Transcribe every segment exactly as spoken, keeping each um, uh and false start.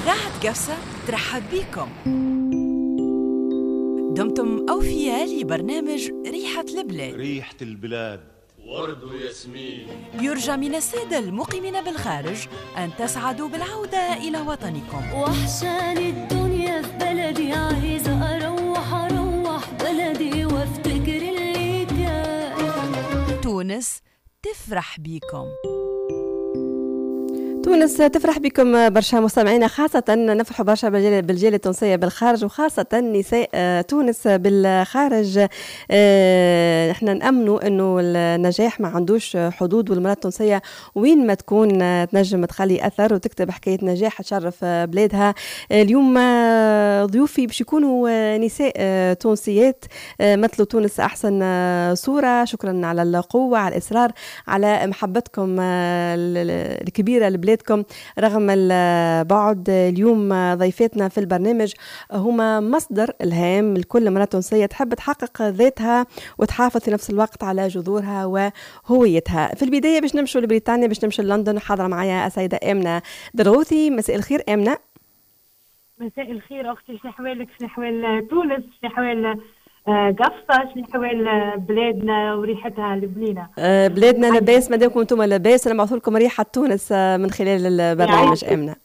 إذاعة قفصة ترحب بكم. دمتم أوفياء لبرنامج ريحة البلاد. ريحة البلاد ورد وياسمين. يرجى من السادة المقيمين بالخارج أن تسعدوا بالعودة إلى وطنكم. وحشاني الدنيا في بلدي، عايزة أروح أروح بلدي وافتكر اللي كان. تونس تفرح بكم. تونس تفرح بكم برشا مستمعينا، خاصة نفرح برشا بالجالية التونسية بالخارج، وخاصة نساء تونس بالخارج. احنا نأمنوا انه النجاح ما عندوش حدود، والمرأة التونسية وين ما تكون تنجم تخلي اثر وتكتب حكاية نجاح تشرف بلادها. اليوم ضيوفي باش يكونوا نساء تونسيات مثل تونس احسن صورة. شكرا على القوة، على الاصرار، على محبتكم الكبيرة لبلاد رغم البعد. اليوم ضيفتنا في البرنامج هما مصدر الهام لكل امرأة تونسية تحب تحقق ذاتها وتحافظ في نفس الوقت على جذورها وهويتها. في البداية باش نمشوا لبريطانيا، باش نمشوا لندن. حاضرة معايا السيدة آمنة درغوثي. مساء الخير آمنة. مساء الخير أختي، شنو أحوالك؟ شنو أحوال تونس؟ شنو أحوال قفصة؟ شنو أحوال بلادنا وريحتها البنينة؟ أه بلادنا لاباس، مادامكم انتم لاباس. انا بعثوا لكم ريحة تونس من خلال البرنامج. آمنة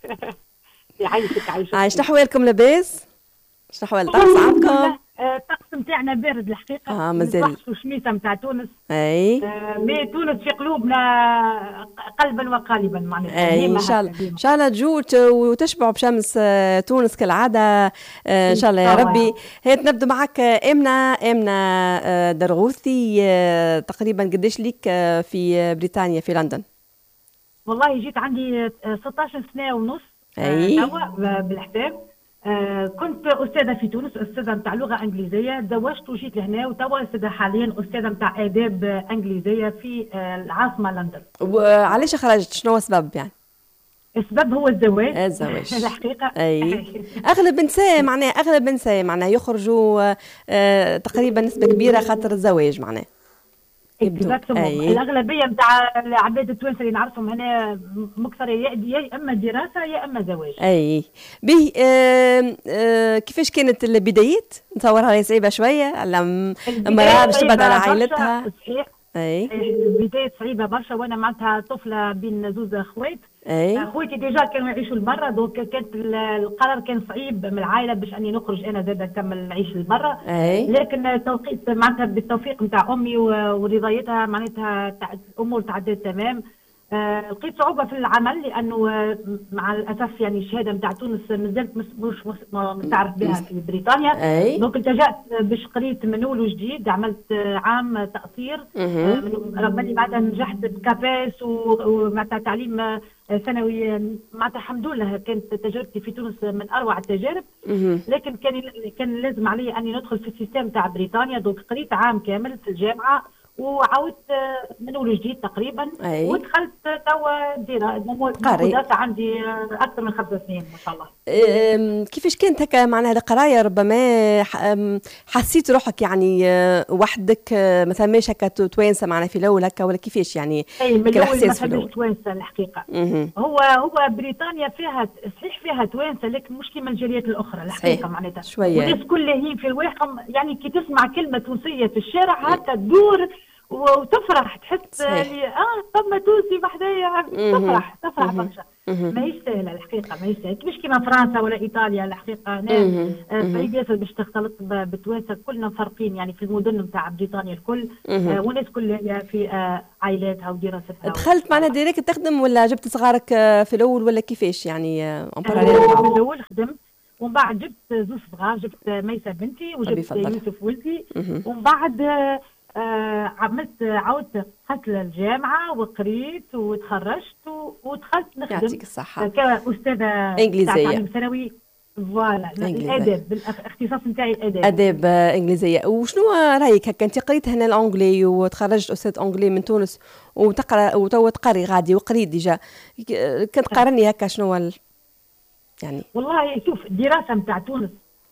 يعيشك عايشك. شنو أحوالكم؟ لاباس؟ شنو أحوال الطقس عندكم؟ الطقس نتاعنا بارد الحقيقة. اه مازال وشميسة نتاع تونس. اي آه مي تونس في قلوبنا قلبا وقالبا معناتها. اي ان شاء الله ان شاء الله تجوا وتشبعوا بشمس تونس كالعادة ان شاء الله يا ربي. هات نبدو معك آمنة. آمنة درغوثي، تقريبا قديش ليك في بريطانيا في لندن؟ والله جيت عندي ستة عشر سنة ونص توا بالحساب. آه كنت أستاذة في تونس، أستاذة متاع لغة إنجليزية. تزوجت وجيت لهنا، وتوا أستاذة حاليا أستاذة متاع آداب إنجليزية في آه العاصمة لندن. وعليش خرجت؟ شنو هو السبب يعني؟ السبب هو الزواج. الزواج الحقيقة. أي أغلب نساء معناها أغلب نساء معناها يخرجوا آه تقريبا نسبة كبيرة خاطر الزواج معناها. الأغلبية نتاع العباد التوانسة اللي نعرفهم هنا مكثر يا إما دراسة يا إما زواج. أي به. آه آه كيفاش كانت البدايات؟ نتصورها صعيبة شوية على امرأة باش تبعد على عائلتها. صحيح. أي بداية صعيبة برشا، وأنا معناتها طفلة بين زوز أخوات. أي أخواتي ديجا كانوا يعيشوا لبرا، دونك كانت القرار كان صعيب من العائلة باش أني نخرج أنا زادة نكمل نعيش لبرا. لكن التوقيت معناتها بالتوفيق نتاع أمي ورضايتها معناتها الأمور تعدت تمام. آه، لقيت صعوبة في العمل لأنه آه، مع الأسف يعني الشهادة نتاع تونس مازالت مش مش متعرف بها في بريطانيا. دونك التجأت باش قريت من أول وجديد، عملت آه، عام تقصير. آه، رغم أني بعدها نجحت بكاباس ومعناتها تعليم آه، ثانوي. معناتها الحمد لله كانت تجربتي في تونس من أروع التجارب. لكن كان كان لازم علي أني ندخل في السيستم تاع بريطانيا. دونك قريت عام كامل في الجامعة وعاودت من اول جديد تقريبا. أي. ودخلت توا دراسه عندي اكثر من خمس سنين ما شاء الله. كيفاش كانت هكا معناها القرايه؟ ربما حسيت روحك يعني وحدك، ما ثماش هكا توانسه معنا في الاول هكا ولا كيفاش يعني؟ اي من الاول ما ثماش توانسه الحقيقه. هو هو بريطانيا فيها صحيح فيها توانسه، لكن مش كيما الجاليات الاخرى الحقيقه معناتها. شويه والناس كلها هي في الواقع يعني كي تسمع كلمه تونسيه في الشارع هكا تدور وتفرح، تحس لي اه طب تونسي بحدايا، تفرح تفرح برشا. ماهيش سهله الحقيقه، ماهيش سهله مش كيما فرنسا ولا ايطاليا الحقيقه. هنا صعيب ياسر باش تختلط بالتوانسه، كلنا فرقين يعني في المدن نتاع بريطانيا الكل. آه والناس كلها في آه عائلاتها ودراستها. دخلت معنا ديريكت تخدم ولا جبت صغارك في الاول ولا كيفاش يعني؟ آه من الاول خدمت، ومن بعد جبت زوج صغار، جبت ميسة بنتي وجبت يوسف ولدي. ومن بعد آه آه عملت عودت دخلت للجامعة وقريت وتخرجت ودخلت نخدم. يعطيك الصحة. كأستاذة إنجليزية تعليم ثانوي. فوالا الآداب، بالاختصاص نتاعي آداب. آداب إنجليزية. وشنو رأيك هكا أنت قريت هنا الأنجلي وتخرجت أستاذ أنجلي من تونس وتقرأ وتوا تقري غادي وقريت ديجا، كنت قارني هكا شنو ال... يعني؟ والله شوف الدراسة نتاع تونس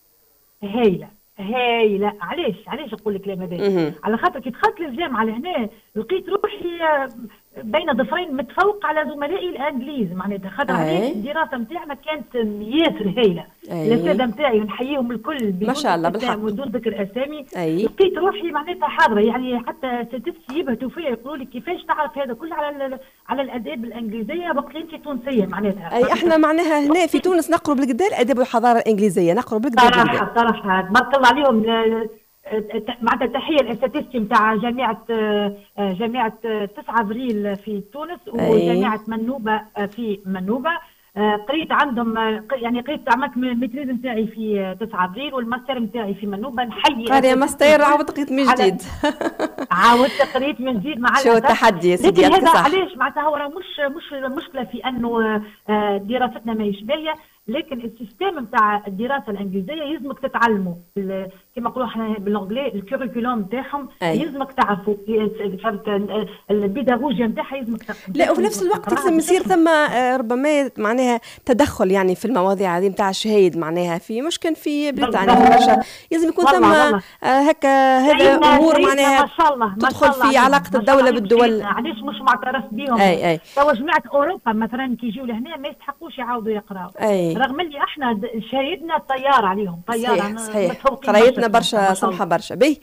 هايلة هايلة. علاش علاش نقول لك الكلام هذا؟ على خاطر كي دخلت للجامعة لهنا لقيت روحي بين ظفرين متفوق على زملائي الانجليز معناتها، خاطر عليه الدراسه نتاعنا كانت ياسر هايله. الاساتذه نتاعي ونحييهم الكل ما شاء الله بالحق بدون ذكر اسامي. أي. لقيت روحي معناتها حاضره، يعني حتى ستفتي يبهتوا فيا يقولوا لي كيفاش تعرف هذا كله على على الاداب الانجليزيه وقت انت تونسيه معناتها. اي احنا معناها هنا في تونس نقروا بالكدا الاداب والحضاره الانجليزيه، نقروا بالكدا صراحه صراحه تبارك الله عليهم. معناتها تحيه لاساتذتي نتاع جامعه جامعه تسعة ابريل في تونس وجامعه منوبه في منوبه. قريت عندهم يعني قريت عملت الميتريز نتاعي في تسعة ابريل والماستر نتاعي في منوبه. نحيي قاريه ماستر عاودت قريت من جديد. عاودت قريت من جديد مع شو التحدي يا سيدي. هذا علاش معناتها هو مش مش المشكله في انه دراستنا ماهيش باهيه، لكن السيستم نتاع الدراسه الانجليزيه يلزمك تتعلموا كما نقولوا احنا بالانجلي الكوريكولوم نتاعهم يلزمك تعرفوا، فهمت البيداغوجيا نتاعها يلزمك تعرفوا. لا وفي نفس الوقت لازم يصير ثم ربما معناها تدخل يعني في المواضيع هذه نتاع الشهايد معناها في مشكل في بريطانيا في برشا لازم يكون ثم هكا هذا امور معناها تدخل في علاقه الدوله بالدول. علاش مش معترف بهم؟ اي اي توا جماعه اوروبا مثلا كي يجيو لهنا ما يستحقوش يعاودوا يقراوا، رغم اللي احنا شهيدنا طيار عليهم طيار. صحيح قرايتنا برشا سمحه برشا باهي.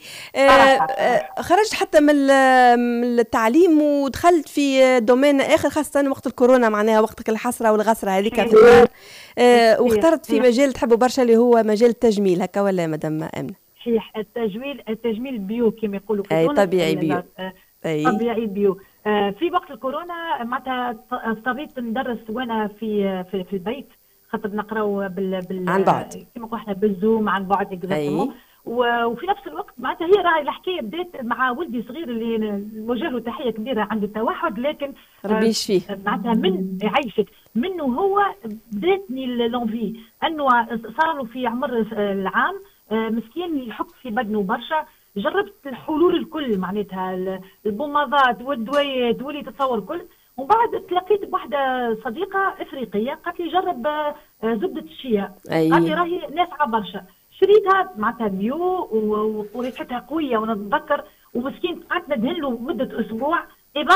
آه خرجت حتى من التعليم ودخلت في دومين اخر خاصه وقت الكورونا معناها وقتك الحسره والغسره هذيك في النار. آه واخترت في مجال تحبه برشا اللي هو مجال التجميل هكا ولا مدام امنه؟ صحيح التجميل التجميل بيو كما يقولوا في اي طبيعي بيو. أي. طبيعي بيو. آه في وقت الكورونا معناتها اضطريت ندرس وانا في في, في البيت خاطر نقراو بال بال عن بعد كما نقولوا احنا بالزوم عن بعد اكزاكتومون. وفي نفس الوقت معناتها هي راهي الحكايه بدات مع ولدي صغير اللي نوجه له تحيه كبيره عنده توحد، لكن ربي يشفيه معناتها من يعيشك منه هو بداتني لونفي انه صار له في عمر العام مسكين يحك في بدنه برشا. جربت الحلول الكل معناتها البوماضات والدويات واللي تتصور الكل، ومن بعد تلاقيت بواحده صديقه افريقيه قالت لي جرب زبده الشيا. أي. قالت لي راهي نافعه برشا. شريتها معناتها بيو وريحتها قويه ونتذكر، ومسكين قعدت ندهن له مده اسبوع. ايبا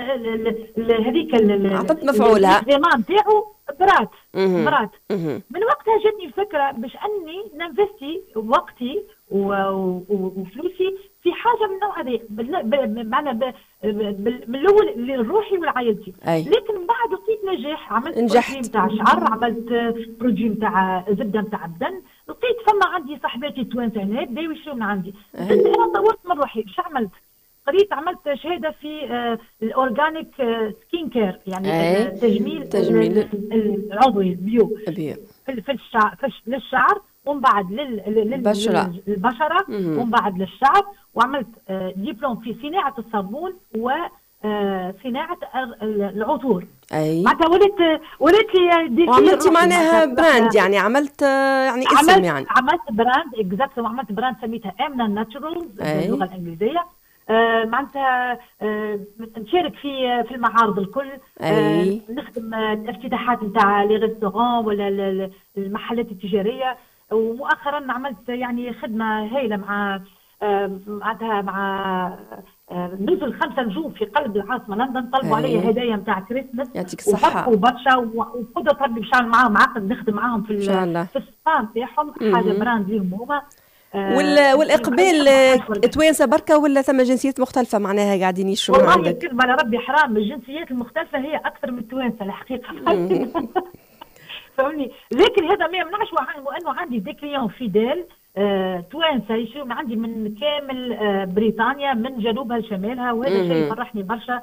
هذيك عطت مفعولها الزمان نتاعو برات برات. من وقتها جاتني الفكره باش اني ننفستي وقتي وفلوسي في حاجه من النوع هذا معنا من الاول لروحي ولعائلتي. لكن من بعد لقيت نجاح، عملت بروجي نتاع شعر، عملت بروجي نتاع زبده نتاع بدن. لقيت فما عندي صاحباتي توانسه هنا بداو يشريوا من عندي. انا طورت من روحي. ايش عملت؟ قريت عملت شهاده في الاورجانيك سكين كير يعني التجميل تجميل العضوي بيو بيو في الشعر للشعر ومن بعد للبشره للبشره ومن بعد للشعر. وعملت دبلوم في صناعه الصابون وصناعه العطور. اي معناتها وليت وليت لي وعملتي معناها براند يعني عملت يعني اسم عملت يعني عملت براند اكزاكتومون. عملت براند سميتها امنه ناتشورالز باللغه الانجليزيه. آه معناتها آه نشارك في في المعارض الكل. آه نخدم الافتتاحات نتاع لي ريستورون ولا المحلات التجاريه. ومؤخرا عملت يعني خدمه هايله مع معناتها مع نزل خمسه نجوم في قلب العاصمه لندن. طلبوا علي هدايا نتاع كريسماس يعطيك الصحه وبرشا وقدرت ربي باش نعمل معاهم عقد نخدم معاهم في في السبا نتاعهم حاجه براند ليهم هما. وال والاقبال توانسه بركه ولا ثم جنسيات مختلفه معناها قاعدين يشربوا عندك؟ والله كذب على ربي حرام. الجنسيات المختلفه هي اكثر من التوانسه الحقيقه. فهمني. لكن هذا ما يمنعش وانه عندي دي كليون فيديل آه، توانسه يشريوا عندي من كامل آه، بريطانيا من جنوبها لشمالها. وهذا شيء يفرحني برشا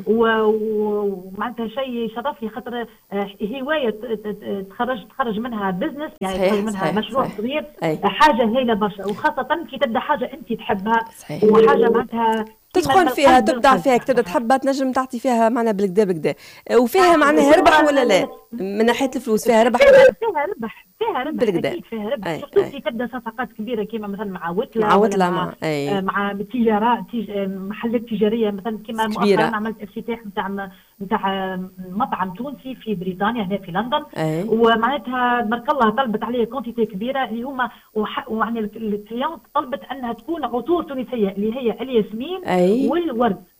ومعناتها شيء يشرفني خاطر آه، هوايه تخرج تخرج منها بزنس يعني تخرج منها صحيح مشروع صحيح صغير. حاجه هايله برشا وخاصه كي تبدا حاجه انت تحبها صحيح. وحاجه معناتها تدخل فيها تبدع فيها تبدا تحبها تنجم تعطي فيها معناها بالكدا بالكدا. وفيها معناها ربح ولا لا من ناحيه الفلوس؟ فيها ربح فيها ربح فيها ربح اكيد فيها ربح خصوصا كي تبدا صفقات كبيره كيما مثلا مع وتله مع وتله مع مع, مع تجارات محلات تجاريه مثلا كيما مؤخرا عملت افتتاح نتاع نتاع مطعم تونسي في بريطانيا هنا في لندن. ومعناتها تبارك الله طلبت عليه كونتيتي كبيره اللي هما ويعني الكليون طلبت انها تكون عطور تونسيه اللي هي الياسمين والورد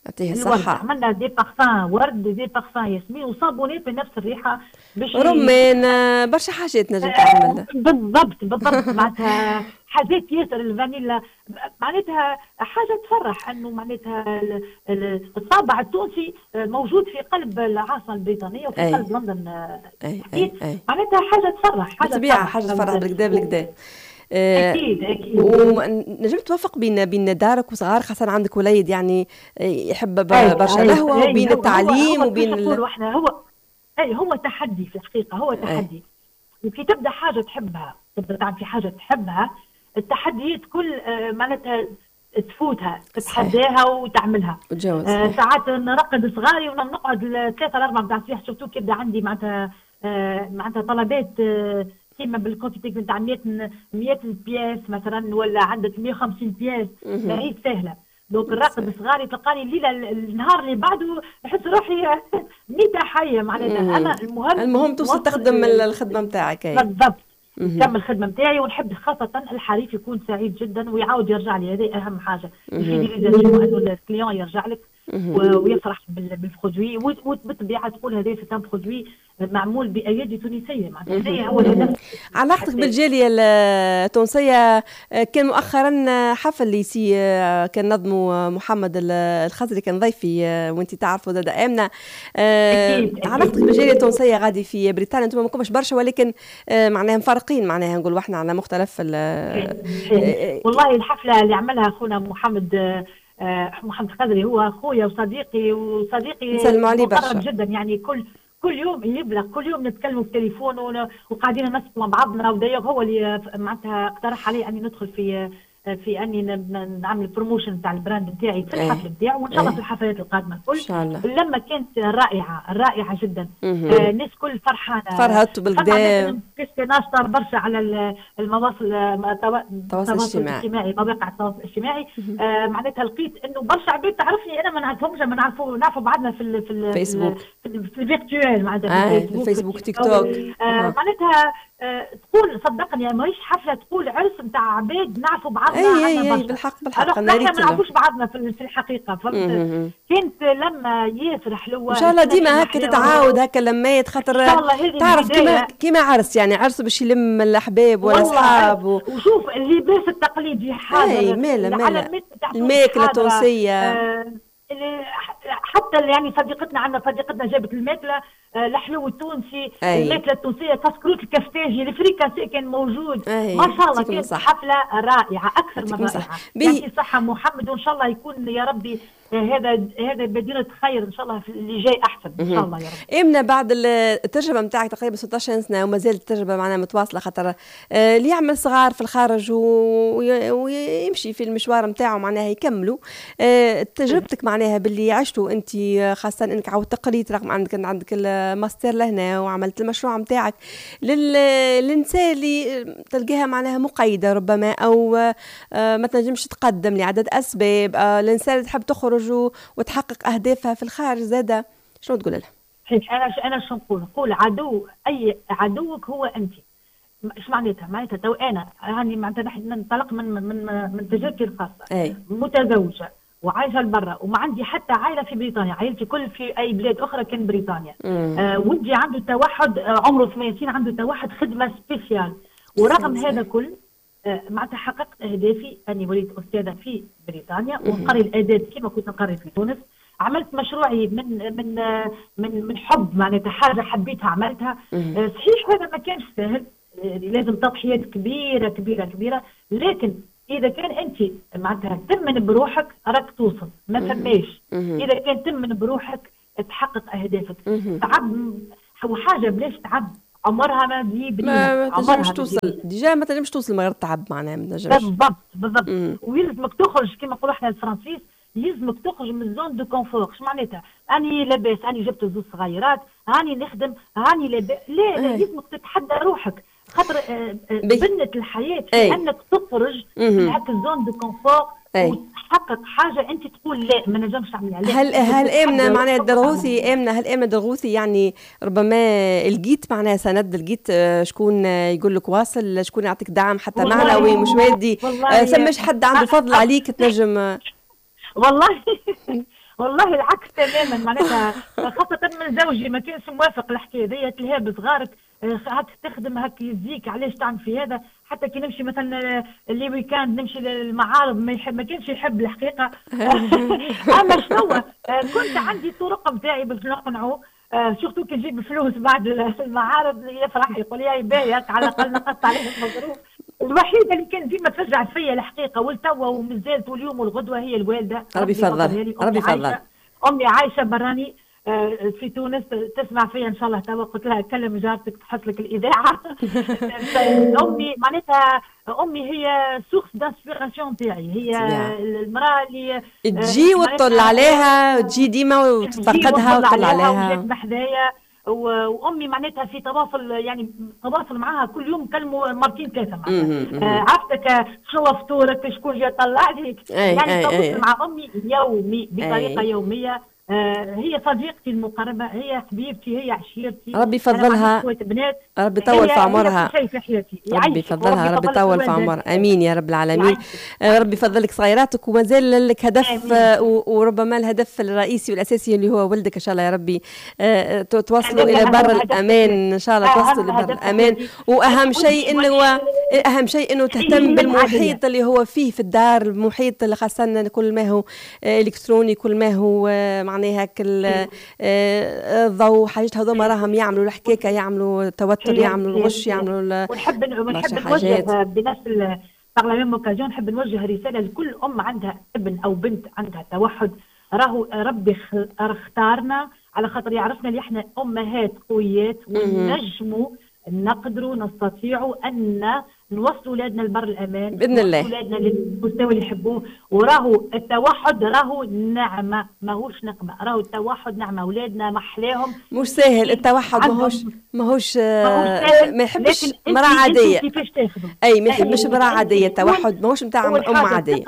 يعطيه الصحة. عملنا دي بارفان ورد، دي بارفان ياسمين، وصابونات بنفس الريحة باش رمان، برشا حاجات نجم تعمل. بالضبط بالضبط معناتها حاجات ياسر الفانيلا، معناتها حاجة تفرح انه معناتها الطابع التونسي موجود في قلب العاصمة البريطانية وفي أي. قلب لندن. أي أي أي. معناتها حاجة تفرح، حاجة تفرح، حاجة تفرح بالكدا بالكدا. اكيد اكيد. ونجم توفق بين بين دارك وصغار، خاصه عندك وليد يعني يحب برشا لهوه، وبين التعليم هو وبين ال... احنا هو اي هو تحدي في الحقيقه، هو تحدي. وكي تبدا حاجه تحبها، تبدا تعمل في حاجه تحبها، التحديات كل معناتها تفوتها، تتحداها وتعملها. آه ساعات نرقد صغاري ونقعد ثلاثه لاربع نتاع الصباح، شفتوا كيبدا عندي معناتها آه معناتها طلبات آه كيما بالكونتيتي نتاع مئة بياس مثلا، ولا عندك مئة وخمسين بياس، ماهيش سهله. دوك الراقد صغاري تلقاني الليله النهار اللي بعده نحس روحي ميتة حيه معناتها. انا المهم المهم توصل تخدم الخدمه نتاعك. بالضبط، نكمل الخدمه نتاعي، ونحب خاصه الحريف يكون سعيد جدا ويعاود يرجع لي، هذه اهم حاجه. الفيدياليزاسيون انه الكليون يرجع لك ويفرح بالبرودوي، وبالطبيعه تقول هذا في تام برودوي معمول بايادي تونسيه، معناتها هذا هو الهدف. علاقتك بالجاليه التونسيه، كان مؤخرا حفل ليسي كان نظمه محمد الخزري، كان ضيفي وانت تعرفوا زاد امنه. علاقتك بالجاليه التونسيه غادي في بريطانيا، انتم ما كنتش برشا ولكن معناها مفارقين، معناها نقول احنا على مختلف. والله الحفله اللي عملها اخونا محمد آه محمد الخزري هو اخويا وصديقي وصديقي مقرب جدا، يعني كل كل يوم يبلغ، كل يوم نتكلموا في التليفون وقاعدين نسمع مع بعضنا. ودايوغ هو اللي معناتها اقترح علي اني ندخل في في اني نعمل بروموشن نتاع البراند نتاعي في الحفل نتاعو، وان شاء الله في الحفلات القادمه الكل. لما كانت رائعه رائعه جدا، الناس آه كل فرحانه، فرحت بالقدام، كنت ناشطه برشا على المواصل التواصل الاجتماعي، مواقع التواصل الاجتماعي. آه معناتها لقيت انه برشا عباد تعرفني انا ما نعرفهمش، ما نعرفوا نعرفوا بعضنا في ال في الفيسبوك، في الفيرتوال معناتها في الفيسبوك تيك توك. آه معناتها آه تقول صدقني ماهيش حفله، تقول عرس نتاع عباد نعرفوا بعضنا. اي اي اي بالحق بالحق انا ما نعرفوش بعضنا في الحقيقه. فهمت كنت لما ياسر حلوه ان شاء الله ديما هكا تتعاود هكا لمات، خاطر تعرف كيما كيما عرس، يعني عرس باش يلم الاحباب ولا اصحاب و... وشوف اللباس التقليدي حاجه، اي مالا مالا الماكله التونسيه. آه حتى يعني صديقتنا عندنا صديقتنا جابت الماكله الحلو التونسي، الماكله التونسيه، كسكروت الكفتاجي، الفريكاسي كان موجود. ما شاء الله كانت حفله رائعه اكثر من رائعه. يعطي الصحه محمد، وان شاء الله يكون يا ربي هذا هذا بديله خير ان شاء الله في اللي جاي احسن ان شاء الله يا رب. امنه بعد التجربه نتاعك تقريبا ستة عشر سنه وما زالت التجربه معنا متواصله، خاطر اللي يعمل صغار في الخارج ويمشي في المشوار نتاعو معناها يكملوا. تجربتك معناها باللي عشتوا انت، خاصه انك عاودت قريت رغم عندك عندك الماستر لهنا وعملت المشروع نتاعك، للنساء اللي تلقاها معناها مقيده ربما او ما تنجمش تقدم لعدد اسباب، الانسان اللي تحب تخرج وتحقق اهدافها في الخارج زاده، شنو تقول لها؟ انا انا شو نقول؟ نقول عدو اي عدوك هو انت. ايش معناتها؟ معناتها تو انا يعني معناتها نحن ننطلق من من من تجربتي الخاصه. أي. متزوجه وعايشه لبرا وما عندي حتى عائله في بريطانيا، عائلتي كل في اي بلاد اخرى كان بريطانيا. آه ودي عنده توحد، آه عمره ثمانية سنين عنده توحد خدمه سبيسيال، ورغم هذا كل آه معناتها حققت اهدافي اني وليت استاذه في بريطانيا ونقري الاداب كما كنت نقري في تونس. عملت مشروعي من من من من حب، معناتها حاجه حبيتها عملتها. آه صحيح هذا ما كانش سهل، آه لازم تضحيات كبيره كبيره كبيره، لكن اذا كان انت معناتها تمن بروحك راك توصل، ما فماش. اذا كان تمن بروحك تحقق اهدافك. تعب وحاجه بلاش تعب عمرها ما تجيب، ما تنجمش توصل ديجا، ما تنجمش توصل من غير تعب معناها، ما تنجمش. بالضبط بالضبط. ويلزمك تخرج كما نقولوا احنا الفرنسيس، يلزمك تخرج من الزون دو كونفور. اش معناتها؟ اني لاباس، اني جبت زوج صغيرات، هاني نخدم، هاني لاباس، لا لا يلزمك تتحدى روحك، خاطر بنة الحياة في انك تخرج من هاك الزون دو كونفور وتحقق حاجه انت تقول لا ما نجمش نعملها. هل هل امنه معناها الدرغوثي، امنه هل امنه الدرغوثي يعني ربما لقيت معناها سند، لقيت شكون يقول لك واصل، شكون يعطيك دعم حتى معنوي مش مادي، سماش حد عنده فضل عليك تنجم؟ والله والله العكس تماما معناتها، خاصة من زوجي ما كانش موافق الحكاية دي، تلهي بصغارك هاك تخدم هاك يزيك علاش تعمل في هذا، حتى كي نمشي مثلا اللي ويكاند نمشي للمعارض ما, يحب ما كانش يحب الحقيقة. أما شنو كنت عندي طرق نتاعي باش نقنعه، سورتو كي نجيب فلوس بعد المعارض يفرح يقول لي باهي على الأقل نقصت عليه المصروف. الوحيده اللي كان ديما تشجع فيا الحقيقه والتوا ومازالت واليوم والغدوه هي الوالده. ربي يفضل ربي يفضل. امي عايشه براني في تونس تسمع فيا ان شاء الله توا، قلت لها كلم جارتك تحط لك الاذاعه. امي معناتها امي هي سورس دانسبيراسيون تاعي، هي المراه اللي تجي وتطل عليها وتجي ديما وتفقدها وتطل عليها وجات بحذايا. وامي معناتها في تواصل، يعني تواصل معاها كل يوم نكلموا مرتين ثلاثه معناتها. عرفتك شنو فطورك، شكون جا طلع لك، يعني تواصل مع امي يومي بطريقه أي. يوميه. آه هي صديقتي المقربه، هي حبيبتي، هي عشيرتي. ربي يفضلها، ربي يطول في عمرها، ربي يفضلها، ربي يطول في عمرها. امين يا رب العالمين. آه ربي يفضلك صغيراتك ومازال لك هدف، آه وربما الهدف الرئيسي والاساسي اللي هو ولدك ان شاء الله يا ربي آه توصلوا الى بر الامان ان شاء الله، توصلوا الى بر الامان. واهم شيء انه اهم شيء انه تهتم بالمحيط اللي هو فيه في الدار، المحيط اللي خاصه كل ما هو الكتروني، كل ما هو معناها هاك الضوء حاجات هذوما راهم يعملوا الحكاكه، يعملوا توتر، يعملوا الغش، يعملوا ونحب ونحب نوجه بنفس البرلمان اوكازيون، نحب نوجه رساله لكل ام عندها ابن او بنت عندها توحد. راهو ربي اختارنا على خاطر يعرفنا اللي احنا امهات قويات ونجموا نقدروا نستطيعوا ان نوصلوا اولادنا لبر الامان باذن الله، اولادنا للمستوى اللي يحبوه. وراهو التوحد راهو نعمه ماهوش نقمه، راهو التوحد نعمه. اولادنا محلاهم مش سهل التوحد، ماهوش ماهوش ما يحبش مرأة عاديه. كيفاش تاخذوا؟ اي ما يحبش مرأة عاديه. التوحد ماهوش نتاع ام عاديه.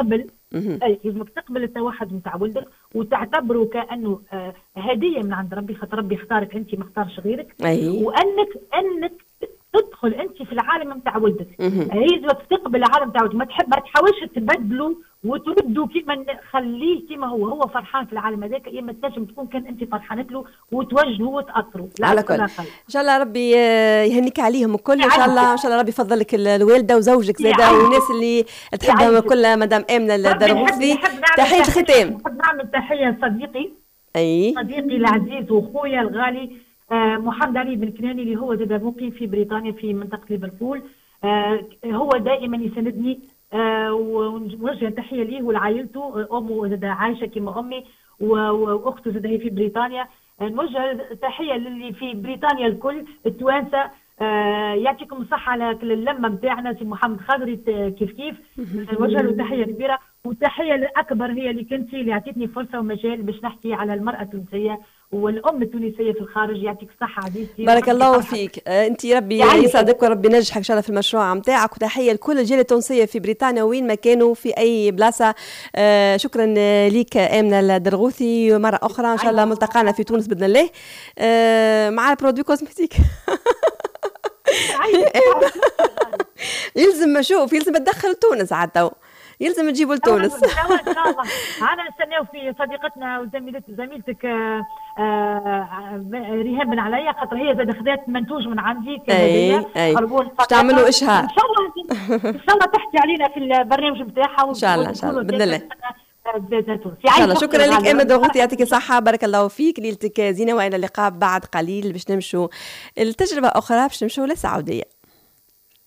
اي لازمك تقبل التوحد نتاع ولدك وتعتبره كانه آه هديه من عند ربي، خاطر ربي اختارك انت، ما اختارش غيرك. أي. وانك انك تدخل انت في العالم نتاع ولدك. لازمك تقبل العالم نتاع ولدك، ما تحب ما تحاولش تبدله وتردوا كيما خليه كيما هو هو فرحان في العالم هذاك. يا اما تنجم تكون كان انت فرحانت له وتوجهه وتاثره. على كل ان شاء الله ربي يهنيك عليهم الكل ان شاء الله. ان شاء الله ربي يفضلك الوالده وزوجك زاده والناس اللي تحبهم كلها، مدام امنه الدرغوثي. تحيه الختام. نحب نعمل تحيه لصديقي اي صديقي العزيز وخويا الغالي آه محمد علي بن كناني، اللي هو زاد مقيم في بريطانيا في منطقه ليفربول. آه هو دائما يساندني، آه ونوجه تحيه ليه ولعائلته، امه زاد عايشه كما امي واخته زاد هي في بريطانيا. آه نوجه تحيه للي في بريطانيا الكل، التوانسه. آه يعطيكم الصحه على اللمه نتاعنا. سي محمد خضري كيف كيف نوجه له تحيه كبيره. وتحيه الاكبر هي اللي كنتي اللي اعطيتني فرصه ومجال باش نحكي على المراه التونسيه والام التونسيه في الخارج. يعطيك الصحه عزيزتي، بارك الله فيك. آه انت ربي يعني يسعدك وربي ينجحك ان شاء الله في المشروع نتاعك. وتحيه لكل الجاليه التونسيه في بريطانيا وين ما كانوا في اي بلاصه. آه شكرا ليك امنه الدرغوثي. مره اخرى ان شاء الله ملتقانا في تونس باذن الله آه مع برودوي كوزمتيك. يلزم شوف يلزم تدخل تونس عاد تو يلزم تجيبوا لتونس. ان شاء الله. انا نستناو في صديقتنا وزميلتك زميلتك ريهام بن عليا، خاطر هي زاد خذات منتوج من عندي كهديه. اي باش تعملوا اشهار ان شاء الله. ان شاء الله تحكي علينا في البرنامج نتاعها ان شاء الله. ان شاء الله باذن الله. ان شاء الله. شكرا لك امنه الدرغوثي، يعطيك الصحه. بارك الله فيك. ليلتك زينه، والى اللقاء بعد قليل باش نمشوا التجربه اخرى، باش نمشوا للسعوديه.